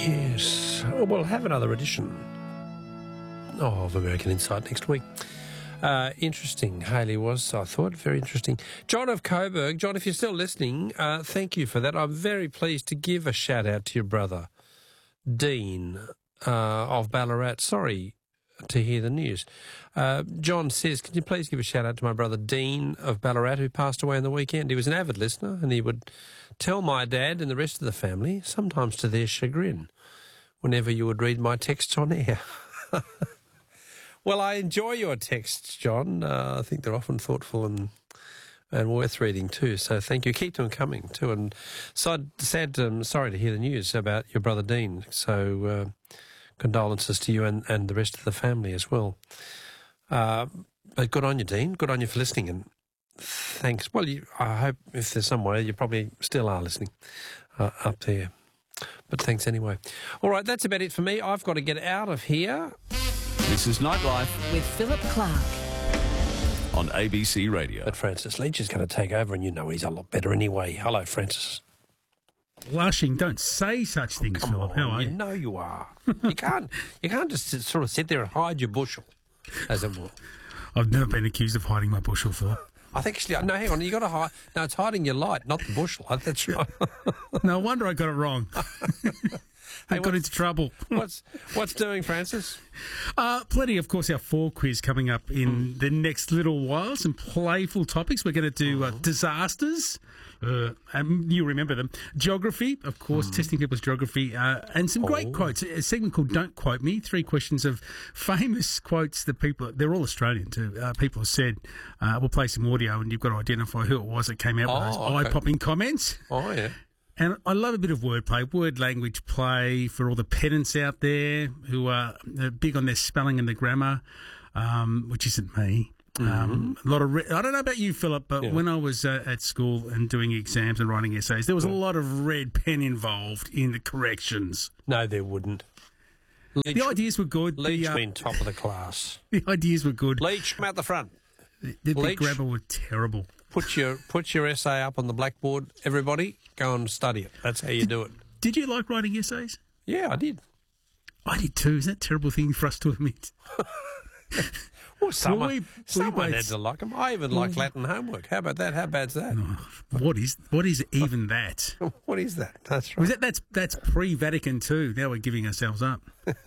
Yes, we'll have another edition of American Insight next week. Interesting, Hayley was, I thought, very interesting. John of Coburg. John, if you're still listening, thank you for that. I'm very pleased to give a shout-out to your brother, Dean of Ballarat. Sorry to hear the news. John says, can you please give a shout-out to my brother, Dean of Ballarat, who passed away on the weekend. He was an avid listener, and he would tell my dad and the rest of the family, sometimes to their chagrin, whenever you would read my texts on air. Well, I enjoy your texts, John. I think they're often thoughtful and worth reading too. So thank you. Keep them coming too. And sorry to hear the news about your brother Dean. So condolences to you and the rest of the family as well. But good on you, Dean. Good on you for listening, and thanks. Well, I hope if there's somewhere you probably still are listening up there. But thanks anyway. All right, that's about it for me. I've got to get out of here. This is Nightlife with Philip Clark on ABC Radio. But Francis Leach is going to take over, and you know he's a lot better anyway. Hello, Francis. Blushing, don't say such things, Philip. How are you? You know you are. You can't just sort of sit there and hide your bushel, as it were. I've never been accused of hiding my bushel, Philip. I think actually, no, hang on, you got to hide. No, it's hiding your light, not the bushel. That's right. No wonder I got it wrong. I got into trouble. What's doing, Francis? Plenty, of course, our 4 quiz coming up in the next little while. Some playful topics. We're going to do disasters. And you remember them. Geography, of course, testing people's geography. And some great quotes. A segment called Don't Quote Me. 3 questions of famous quotes that people, they're all Australian too, people have said. We'll play some audio and you've got to identify who it was that came out with those eye-popping comments. Oh, yeah. And I love a bit of wordplay, word language play for all the pedants out there who are big on their spelling and their grammar, which isn't me. A lot of I don't know about you, Philip, but when I was at school and doing exams and writing essays, there was a lot of red pen involved in the corrections. No, there wouldn't. The ideas were good. Leach been top of the class. The ideas were good. Leach, come out the front. The grammar were terrible. Put your essay up on the blackboard, everybody. Go and study it. That's how you do it. Did you like writing essays? Yeah, I did. I did too. Is that a terrible thing for us to admit? Well, someone had to like them. I even like Latin homework. How about that? How bad's that? What is even that? What is that? That's right. That's pre-Vatican II. Now we're giving ourselves up.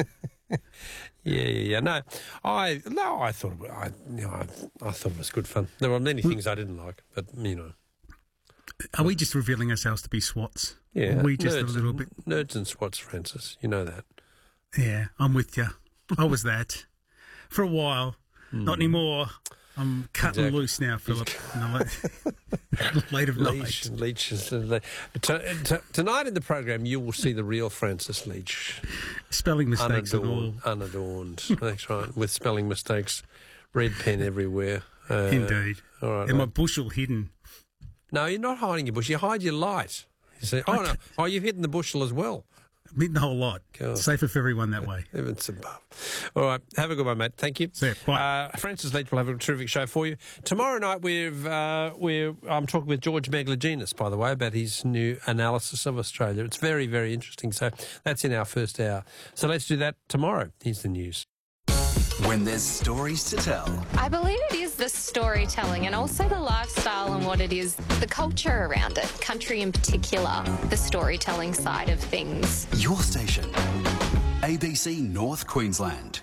Yeah. No, I thought I thought it was good fun. There were many things I didn't like, but you know. Are we just revealing ourselves to be swats? Yeah, are we just a little bit nerds and swats, Francis. You know that. Yeah, I'm with you. I was that for a while. Not anymore. I'm cutting loose now, Philip. Late of night. Leach is, tonight in the program, you will see the real Francis Leach. Spelling mistakes and all. Unadorned. That's right. With spelling mistakes, red pen everywhere. Indeed. All right. And my bushel hidden. No, you're not hiding your bushel. You hide your light. You say, no. You've hidden the bushel as well. I'm hidden the whole lot. God. Safer for everyone that way. Heavens above. All right. Have a good one, mate. Thank you. See you. Bye. Francis Leach will have a terrific show for you. Tomorrow night, I'm talking with George Megalogenis, by the way, about his new analysis of Australia. It's very, very interesting. So that's in our first hour. So let's do that tomorrow. Here's the news. When there's stories to tell. I believe it is the storytelling and also the lifestyle and what it is, the culture around it, country in particular, the storytelling side of things. Your station, ABC North Queensland.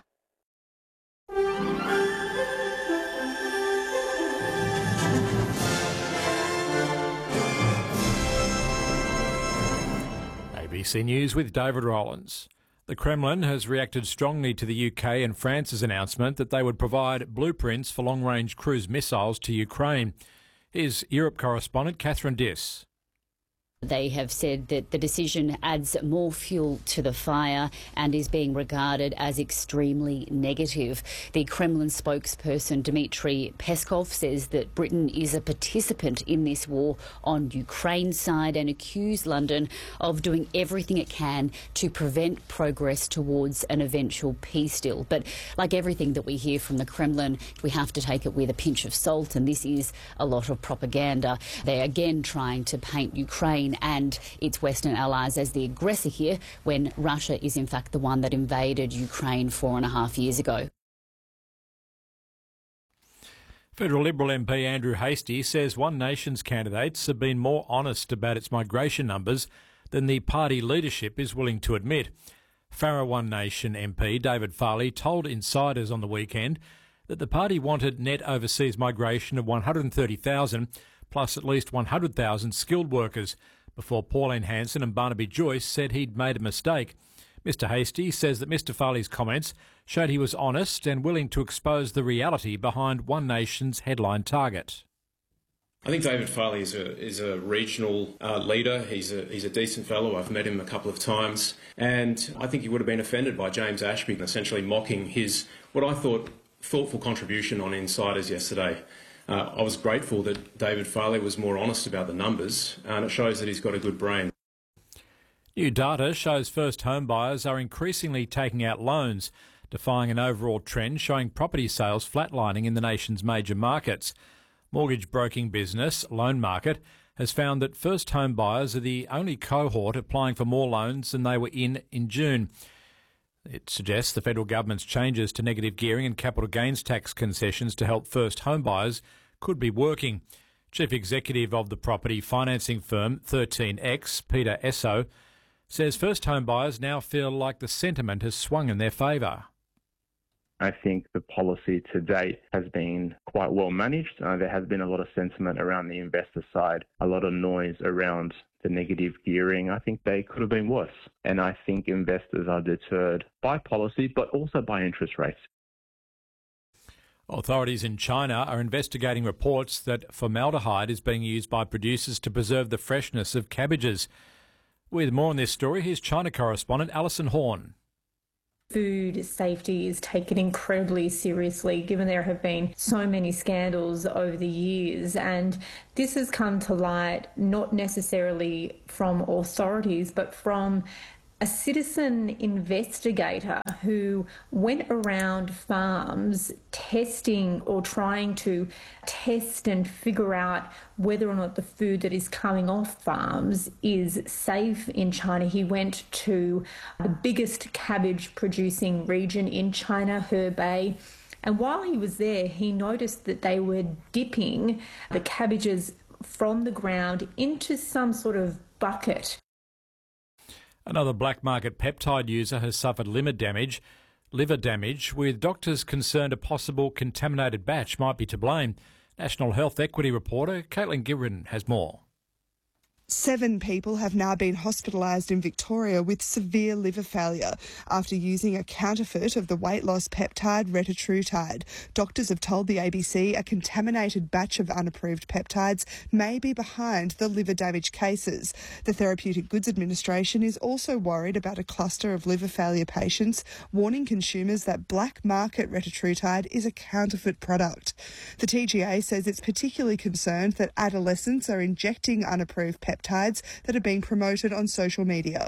ABC News with David Rollins. The Kremlin has reacted strongly to the UK and France's announcement that they would provide blueprints for long-range cruise missiles to Ukraine. Here's Europe correspondent Catherine Diss. They have said that the decision adds more fuel to the fire and is being regarded as extremely negative. The Kremlin spokesperson Dmitry Peskov says that Britain is a participant in this war on Ukraine's side and accused London of doing everything it can to prevent progress towards an eventual peace deal. But like everything that we hear from the Kremlin, we have to take it with a pinch of salt, and this is a lot of propaganda. They're again trying to paint Ukraine Ukraine and its Western allies as the aggressor here, when Russia is in fact the one that invaded Ukraine 4.5 years ago. Federal Liberal MP Andrew Hastie says One Nation's candidates have been more honest about its migration numbers than the party leadership is willing to admit. Farrer One Nation MP David Farley told insiders on the weekend that the party wanted net overseas migration of 130,000 plus at least 100,000 skilled workers before Pauline Hanson and Barnaby Joyce said he'd made a mistake. Mr Hastie says that Mr Farley's comments showed he was honest and willing to expose the reality behind One Nation's headline target. I think David Farley is a regional leader. He's a decent fellow. I've met him a couple of times, and I think he would have been offended by James Ashby essentially mocking his, what I thought, thoughtful contribution on Insiders yesterday. I was grateful that David Farley was more honest about the numbers, and it shows that he's got a good brain. New data shows first home buyers are increasingly taking out loans, defying an overall trend showing property sales flatlining in the nation's major markets. Mortgage broking business Loan Market has found that first home buyers are the only cohort applying for more loans than they were in June. It suggests the federal government's changes to negative gearing and capital gains tax concessions to help first home buyers could be working. Chief Executive of the property financing firm 13X, Peter Esso, says first home buyers now feel like the sentiment has swung in their favour. I think the policy to date has been quite well managed. There has been a lot of sentiment around the investor side, a lot of noise around the negative gearing. I think they could have been worse. And I think investors are deterred by policy, but also by interest rates. Authorities in China are investigating reports that formaldehyde is being used by producers to preserve the freshness of cabbages. With more on this story, here's China correspondent Alison Horn. Food safety is taken incredibly seriously, given there have been so many scandals over the years, and this has come to light not necessarily from authorities but from a citizen investigator who went around farms testing or trying to test and figure out whether or not the food that is coming off farms is safe in China. He went to the biggest cabbage producing region in China, Hebei, and while he was there, he noticed that they were dipping the cabbages from the ground into some sort of bucket. Another black market peptide user has suffered liver damage, with doctors concerned a possible contaminated batch might be to blame. National Health Equity reporter Caitlin Gibran has more. 7 people have now been hospitalised in Victoria with severe liver failure after using a counterfeit of the weight loss peptide retatrutide. Doctors have told the ABC a contaminated batch of unapproved peptides may be behind the liver damage cases. The Therapeutic Goods Administration is also worried about a cluster of liver failure patients, warning consumers that black market retatrutide is a counterfeit product. The TGA says it's particularly concerned that adolescents are injecting unapproved peptides that are being promoted on social media.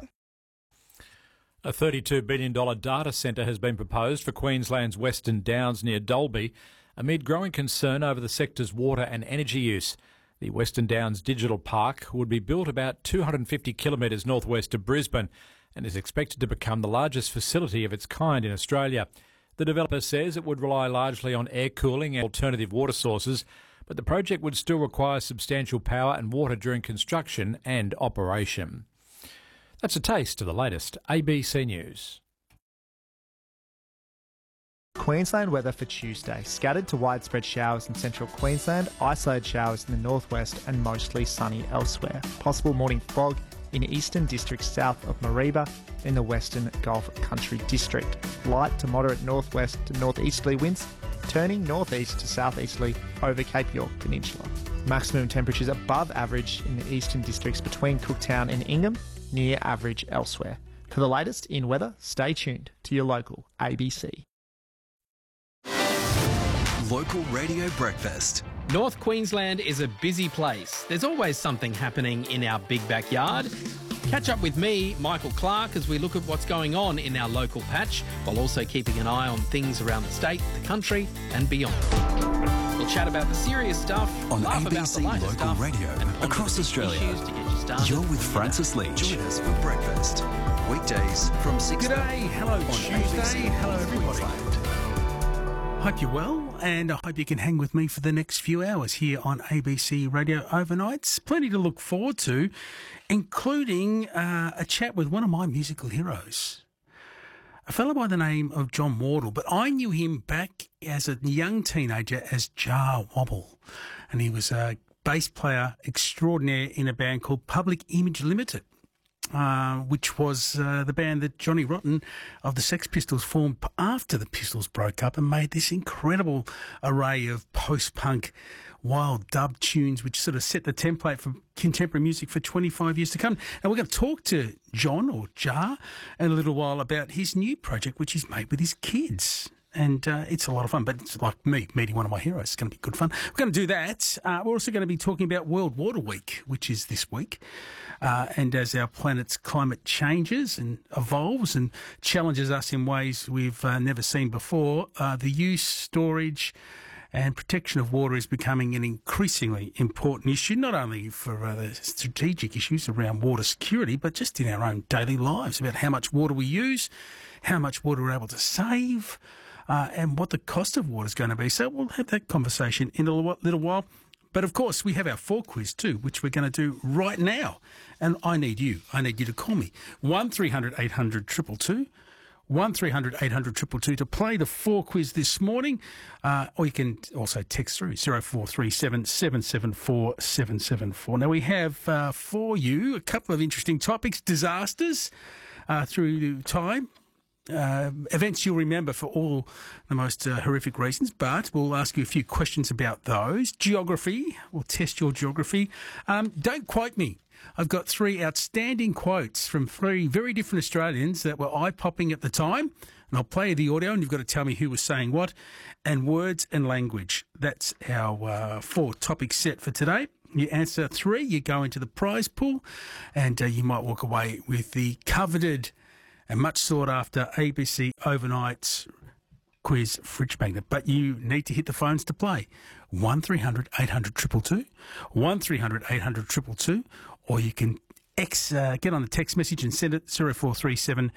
A $32 billion data centre has been proposed for Queensland's Western Downs near Dalby amid growing concern over the sector's water and energy use. The Western Downs Digital Park would be built about 250 kilometres northwest of Brisbane and is expected to become the largest facility of its kind in Australia. The developer says it would rely largely on air cooling and alternative water sources, but the project would still require substantial power and water during construction and operation. That's a taste of the latest ABC News. Queensland weather for Tuesday. Scattered to widespread showers in central Queensland, isolated showers in the northwest and mostly sunny elsewhere. Possible morning fog in eastern districts south of Mareeba in the western Gulf Country district. Light to moderate northwest to northeasterly winds, turning northeast to southeasterly over Cape York Peninsula. Maximum temperatures above average in the eastern districts between Cooktown and Ingham, near average elsewhere. For the latest in weather, stay tuned to your local ABC. Local Radio Breakfast. North Queensland is a busy place. There's always something happening in our big backyard. Catch up with me, Michael Clark, as we look at what's going on in our local patch, while also keeping an eye on things around the state, the country and beyond. We'll chat about the serious stuff, on laugh ABC about the lighter Local stuff, Radio and across Australia. Issues to get started. You're with Francis Leach. Join us for breakfast. Weekdays from 6 Good day. Hello, Tuesday. Hello, everybody. Queensland. Hope you're well, and I hope you can hang with me for the next few hours here on ABC Radio Overnights. Plenty to look forward to, including a chat with one of my musical heroes, a fellow by the name of John Wardle, but I knew him back as a young teenager as Jar Wobble, and he was a bass player extraordinaire in a band called Public Image Limited, which was the band that Johnny Rotten of the Sex Pistols formed after the Pistols broke up and made this incredible array of post-punk wild dub tunes which sort of set the template for contemporary music for 25 years to come. And we're going to talk to John, or Jar, in a little while about his new project which he's made with his kids. And it's a lot of fun, but it's like me meeting one of my heroes. It's going to be good fun. We're going to do that. We're also going to be talking about World Water Week, which is this week. And as our planet's climate changes and evolves and challenges us in ways we've never seen before, the use, storage and protection of water is becoming an increasingly important issue, not only for the strategic issues around water security, but just in our own daily lives, about how much water we use, how much water we're able to save, and what the cost of water is going to be. So we'll have that conversation in a little while. But of course, we have our 4 quiz too, which we're going to do right now. And I need you to call me. 1300 800 222. 1300 800 222 to play the 4 quiz this morning. Or you can also text through 0437 774 774. Now we have for you a couple of interesting topics. Disasters through time. Events you'll remember for all the most horrific reasons, but we'll ask you a few questions about those. Geography, we'll test your geography. Don't quote me. I've got 3 outstanding quotes from 3 very different Australians that were eye-popping at the time, and I'll play you the audio and you've got to tell me who was saying what. And words and language. That's our 4 topic set for today. You answer 3, you go into the prize pool, and you might walk away with the coveted and much sought after ABC Overnights quiz fridge magnet. But you need to hit the phones to play. 1300 800 222, 1300 800 222, or you can get on the text message and send it 0437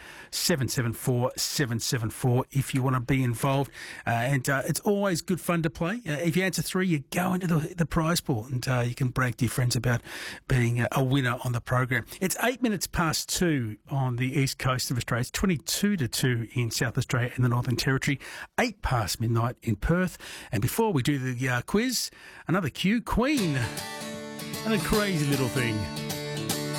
774 774 if you want to be involved. And it's always good fun to play. If you answer 3, you go into the prize pool, and you can brag to your friends about being a winner on the program. It's 8 minutes past 2 on the east coast of Australia. It's 22 to 2 in South Australia and the Northern Territory. 8 past midnight in Perth. And before we do the quiz, another cue, Queen and a crazy little thing.